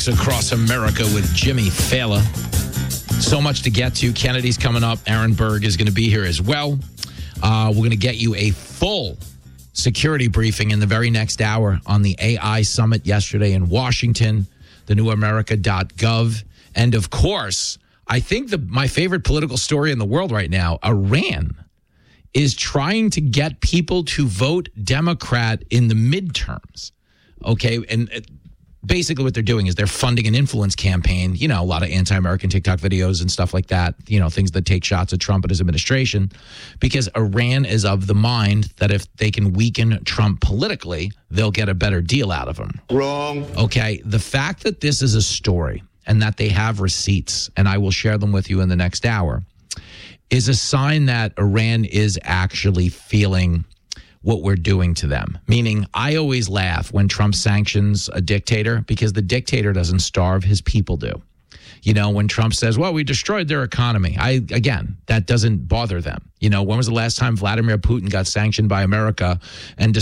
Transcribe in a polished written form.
Politics Across America with Jimmy Fallon. So much to get to. Kennedy's coming up. Aaron Berg is going to be here as well. We're going to get you a full security briefing in the very next hour on the AI summit yesterday in Washington, thenewamerica.gov. And of course, I think my favorite political story in the world right now, Iran is trying to get people to vote Democrat in the midterms. Okay, and basically what they're doing is they're funding an influence campaign, a lot of anti-American TikTok videos and stuff like that, things that take shots at Trump and his administration, because Iran is of the mind that if they can weaken Trump politically, they'll get a better deal out of him. Wrong. Okay, the fact that this is a story and that they have receipts, and I will share them with you in the next hour, is a sign that Iran is actually feeling what we're doing to them. Meaning, I always laugh when Trump sanctions a dictator because the dictator doesn't starve, his people do. When Trump says, well, we destroyed their economy, that doesn't bother them. When was the last time Vladimir Putin got sanctioned by America and